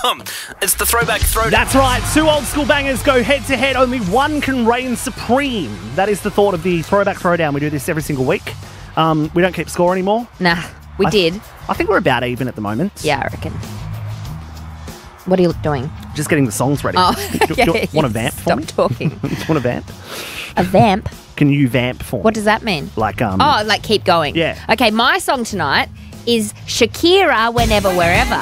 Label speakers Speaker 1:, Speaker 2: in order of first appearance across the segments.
Speaker 1: It's the Throwback Throwdown.
Speaker 2: That's right. Two old school bangers go head to head. Only one can reign supreme. That is the thought of the Throwback Throwdown. We do this every single week. We don't keep score anymore.
Speaker 3: Nah, we did.
Speaker 2: I think we're about even at the moment.
Speaker 3: Yeah, I reckon. What are you doing?
Speaker 2: Just getting the songs ready.
Speaker 3: Oh,
Speaker 2: do you want to vamp for me?
Speaker 3: Stop talking.
Speaker 2: Do you want to vamp?
Speaker 3: A vamp?
Speaker 2: Can you vamp for me?
Speaker 3: What does that mean?
Speaker 2: Like,
Speaker 3: Oh, like keep going.
Speaker 2: Yeah.
Speaker 3: Okay, my song tonight is Shakira, Whenever, Wherever.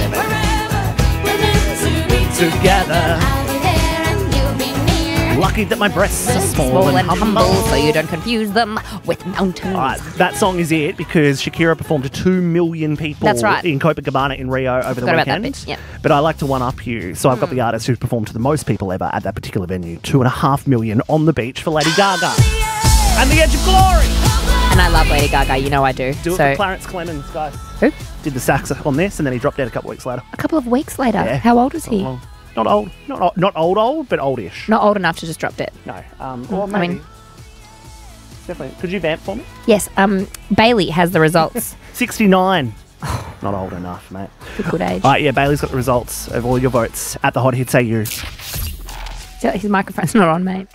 Speaker 2: together. Lucky that my breasts are small and humble.
Speaker 3: So you don't confuse them with mountains.
Speaker 2: All right, that song is it because Shakira performed to 2 million people
Speaker 3: That's right.
Speaker 2: in Copacabana in Rio over the
Speaker 3: Forgot
Speaker 2: weekend.
Speaker 3: about that bit, yep.
Speaker 2: But I like to one-up you. So I've got the artist who performed to the most people ever at that particular venue. 2.5 million on the beach for Lady Gaga. And The Edge of Glory.
Speaker 3: And I love Lady Gaga, you know I do.
Speaker 2: Do it for Clarence Clemens, guys.
Speaker 3: Who?
Speaker 2: Did the sax on this and then he dropped out a couple weeks later.
Speaker 3: A couple of weeks later.
Speaker 2: Yeah.
Speaker 3: How old was he?
Speaker 2: Not old, but oldish.
Speaker 3: Not old enough to just drop it.
Speaker 2: No. Or maybe.
Speaker 3: I mean,
Speaker 2: Definitely. Could you vamp for me?
Speaker 3: yes, Bailey has the results.
Speaker 2: 69. Not old enough, mate.
Speaker 3: Good age.
Speaker 2: All right, yeah, Bailey's got the results of all your votes at the Hot Hits AU.
Speaker 3: His microphone's not on, mate.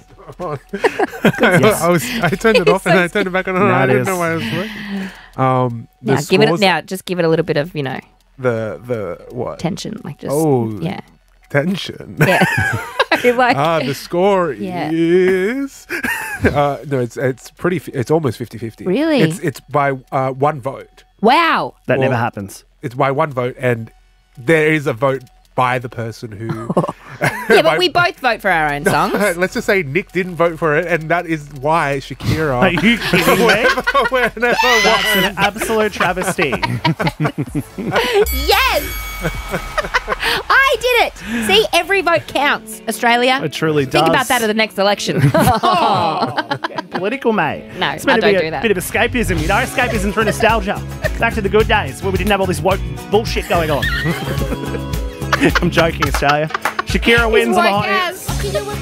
Speaker 2: Yes.
Speaker 4: I turned it off and I turned it back on.
Speaker 2: No,
Speaker 4: I
Speaker 2: it
Speaker 4: didn't
Speaker 2: is.
Speaker 4: know why it was working.
Speaker 3: Now, give it now. Just give it a little bit of,
Speaker 4: The what?
Speaker 3: tension, like just yeah.
Speaker 4: Tension.
Speaker 3: Yeah. Like,
Speaker 4: The score
Speaker 3: Yeah.
Speaker 4: is no, it's pretty. It's almost 50-50.
Speaker 3: Really?
Speaker 4: It's by one vote.
Speaker 3: wow.
Speaker 2: That
Speaker 4: Well,
Speaker 2: never happens.
Speaker 4: It's by one vote, and there is a vote by the person who.
Speaker 3: Yeah, but we both vote for our own songs.
Speaker 4: Let's just say Nick didn't vote for it, and that is why Shakira.
Speaker 2: Are you kidding me?
Speaker 4: whenever
Speaker 2: That's
Speaker 4: won.
Speaker 2: an absolute travesty.
Speaker 3: Yes! I did it! See, every vote counts, Australia.
Speaker 2: It truly does.
Speaker 3: Think about that at the next election.
Speaker 2: Political, mate.
Speaker 3: No,
Speaker 2: It's meant
Speaker 3: I
Speaker 2: to be
Speaker 3: don't
Speaker 2: a
Speaker 3: do that.
Speaker 2: bit of escapism, escapism through nostalgia. Back to the good days where we didn't have all this woke bullshit going on. I'm joking, Australia. Shakira wins on the Hot Hits.